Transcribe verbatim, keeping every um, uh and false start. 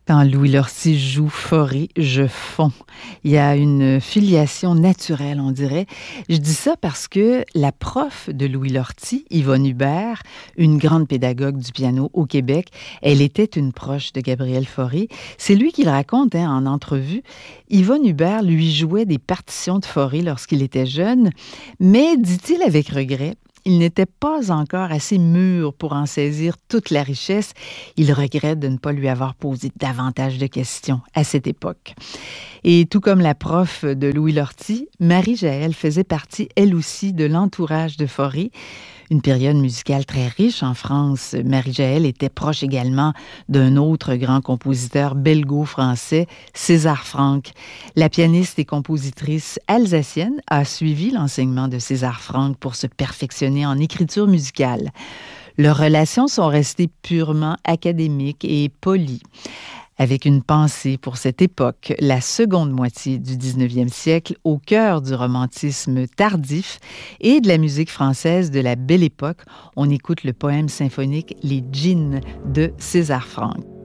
Quand Louis Lortie joue Forêt, je fonds. Il y a une filiation naturelle, on dirait. Je dis ça parce que la prof de Louis Lortie, Yvonne Hubert, une grande pédagogue du piano au Québec, elle était une proche de Gabriel Fauré. C'est lui qui le raconte hein, en entrevue. Yvonne Hubert lui jouait des partitions de Fauré lorsqu'il était jeune, mais, dit-il avec regret, il n'était pas encore assez mûr pour en saisir toute la richesse. Il regrette de ne pas lui avoir posé davantage de questions à cette époque. Et tout comme la prof de Louis Lortie, Marie-Jaëlle faisait partie, elle aussi, de l'entourage de Fauré. Une période musicale très riche en France. Marie-Jaëlle était proche également d'un autre grand compositeur belgo-français, César Franck. La pianiste et compositrice alsacienne a suivi l'enseignement de César Franck pour se perfectionner en écriture musicale. Leurs relations sont restées purement académiques et polies, avec une pensée pour cette époque, la seconde moitié du dix-neuvième siècle, au cœur du romantisme tardif et de la musique française de la Belle Époque. On écoute le poème symphonique « Les Djinns » de César Franck.